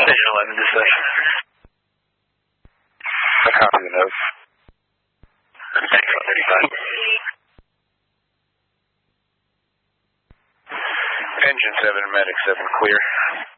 Station 11 dispatch. I copy the note. Thanks, 135. Engine 7, medic 7, clear.